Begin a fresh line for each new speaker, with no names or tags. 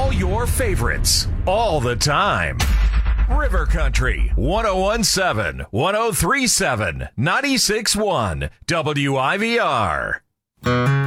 All your favorites, all the time. River Country, 1017, 1037, 96.1, WIVR.